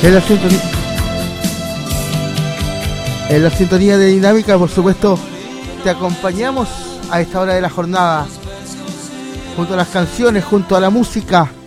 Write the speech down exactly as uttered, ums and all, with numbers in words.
En la sintonía, en la sintonía de Dinámica, por supuesto, te acompañamos a esta hora de la jornada, junto a las canciones, junto a la música,